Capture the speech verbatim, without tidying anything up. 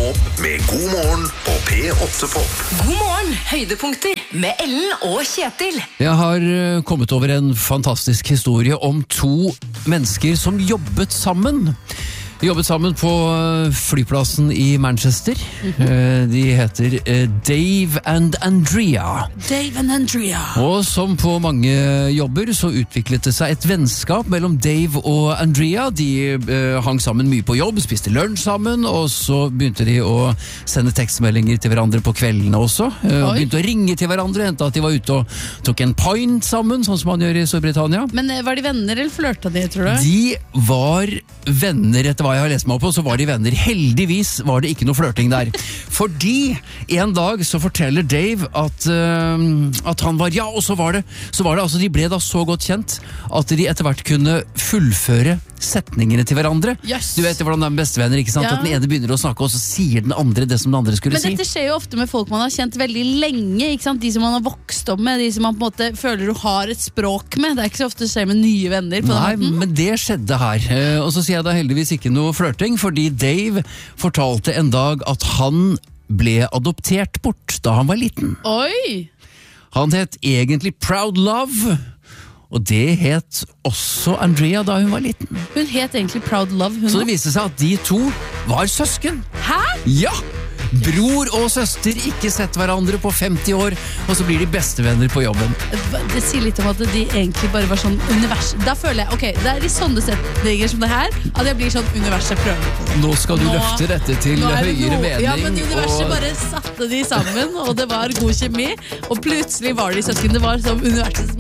opp med God morgen på P åtte Pop. God morgen, høydepunkter med Ellen og Kjetil. Jeg har uh, kommet over en fantastisk historie om to mennesker som jobbet sammen. De jobbet sammen på uh, flyplassen i Manchester. Mm-hmm. uh, de heter uh, Dave and Andrea. Dave and Andrea. Og som på mange jobber så utviklet det seg et vennskap mellom Dave og Andrea. De uh, hang sammen mye på jobb, spiste lunsj sammen, og så begynte de å sende tekstmeldinger til hverandre på kveldene også. Uh, og begynte å ringe til hverandre, enten at de var ute og tok en pint sammen, sånn som man gjør i Storbritannia. Men uh, var de venner eller flørta de, tror du? De var venner etter hva jeg har lest meg opp på, så var de venner. Heldigvis var det ikke noe flørting der. Fordi en dag så forteller Dave at, uh, at han var, ja, og så var det, så var det, altså de ble da så godt kjent at de etter hvert kunne fullføre setningene til hverandre. Yes. Du vet hvordan det er med bestevenner, ikke sant? Ja. At den ene begynner å snakke, og så sier den andre det som den andre skulle si. Men dette skjer jo ofte med folk man har kjent veldig lenge, ikke sant? De som man har vokst opp med, de som man på en måte føler du har et språk med. Det er ikke så ofte det skjer med nye venner. På Nei, den måten. Men det skjedde her. Uh, og så sier jeg da heldigvis ikke noe flørting, fordi Dave fortalte en dag at han ble adoptert bort da han var liten. Oi! Han het egentlig Proud Love, og det het også Andrea da hun var liten. Hun het egentlig Proud Love. Hun Så det viste seg at de to var søsken. Hæ? Ja! Bror og søster, ikke sett hverandre på femti år, og så blir de bestevenner på jobben. Det sier litt om at de egentlig bare var sånn univers. Da føler jeg, ok, det er i sånne setninger som det her, at jeg blir sånn universet prøver. Nå skal du Nå, løfte dette til høyere mening. Ja, men universet og... bare satte de sammen, og det var god kjemi, og plutselig var de søsken. Det var som universet